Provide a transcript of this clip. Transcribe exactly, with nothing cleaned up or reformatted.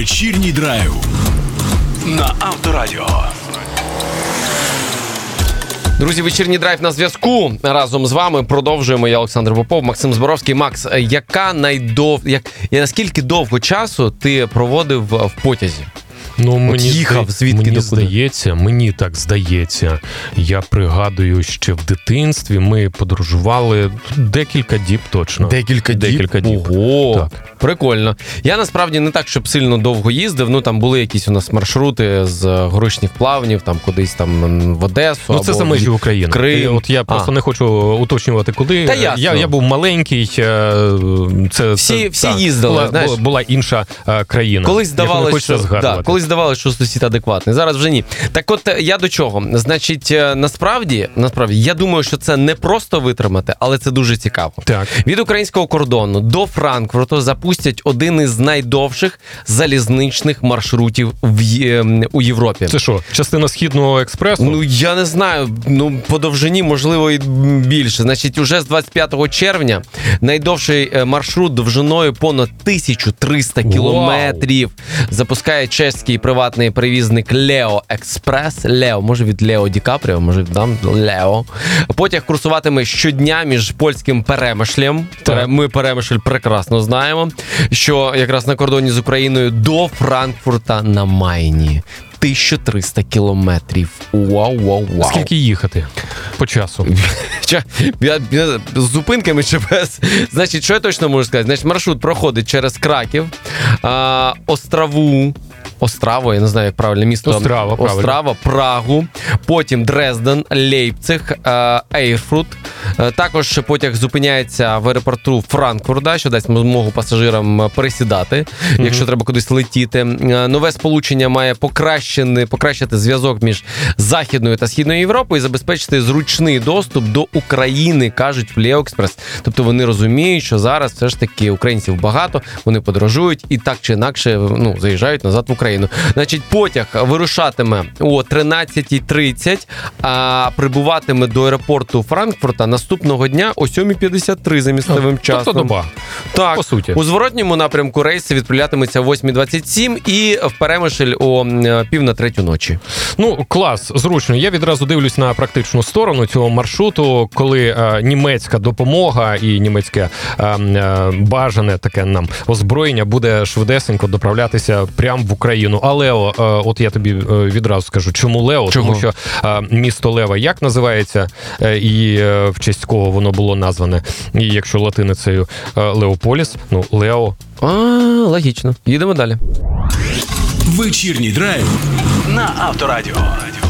Вечірній драйв на Авторадіо. Друзі, вечірній драйв на зв'язку. Разом з вами продовжуємо. Я Олександр Попов, Максим Зборовський. Макс, яка найдов... як... наскільки довго часу ти проводив в потязі? Ну, мені їхав зда... звідки мені до здається, мені так здається. Я пригадую, ще в дитинстві ми подорожували декілька діб точно. Декілька діб? Декілька діб. Ого, так. Прикольно. Я насправді не так, щоб сильно довго їздив. Ну, там були якісь у нас маршрути з Горішніх Плавнів, там кудись там в Одесу. Ну, це або за межі України. Крим. От я просто а. не хочу уточнювати, куди. Та ясно. Я, я був маленький. Це, всі це, всі так, їздили, була, знаєш. Була інша а, країна. Колись здавалося, що, да, колись здавалося, що сусід адекватний. Зараз вже ні. Так от, я до чого? Значить, насправді, насправді, я думаю, що це не просто витримати, але це дуже цікаво. Так. Від українського кордону до Франкфурту запустять один із найдовших залізничних маршрутів в є... у Європі. Це що, частина Східного експресу? Ну, я не знаю, ну, по довжині, можливо, і більше. Значить, уже з двадцять п'ятого червня найдовший маршрут довжиною понад тисячу триста кілометрів запускає чеський приватний перевізник Лео Експрес. Лео, може від Лео Ді Капріо, може там Лео. Потяг курсуватиме щодня між польським Перемишлем. Так. Ми Перемишль прекрасно знаємо, що якраз на кордоні з Україною до Франкфурта на Майні. тисяча триста кілометрів. Вау, вау, вау. Скільки їхати по часу? З зупинками чи без? Значить, що я точно можу сказати? Значить, маршрут проходить через Краків, а, Острову, Остраву, я не знаю, як правильно місто. Острава, правильно. Острава, Прагу, потім Дрезден, Лейпциг, Ейрфрут. Також потяг зупиняється в аеропорту Франкфурта, що дасть змогу пасажирам пересідати, mm-hmm. якщо треба кудись летіти. Нове сполучення має покращений, покращити зв'язок між Західною та Східною Європою і забезпечити зручний доступ до України, кажуть в Лео Експрес. Тобто вони розуміють, що зараз все ж таки українців багато, вони подорожують і так чи інакше ну, заїжджають назад в Україну. Значить, потяг вирушатиме о тринадцятій тридцять, а прибуватиме до аеропорту Франкфурта наступного дня о сьомій п'ятдесят три за місцевим О, часом. Тобто доба, так, по суті. У зворотньому напрямку рейси відправлятимуться о восьмій двадцять сім і в Перемишль о пів на третю ночі. Ну, клас, зручно. Я відразу дивлюсь на практичну сторону цього маршруту, коли е, німецька допомога і німецьке е, е, бажане таке нам озброєння буде швидесенько доправлятися прямо в Україну. А Лео, е, от я тобі відразу скажу, чому Лео? Чого? Тому що е, місто Лева як називається е, і е, в честь кого воно було назване. І якщо латиницею е, Леополіс, ну, Лео. А, логічно. Їдемо далі. Вечірній драйв на Авторадіо.